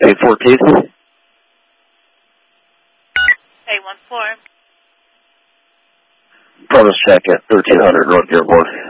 8-4 Keith. 814. Promise check at 1300 North Dearborn.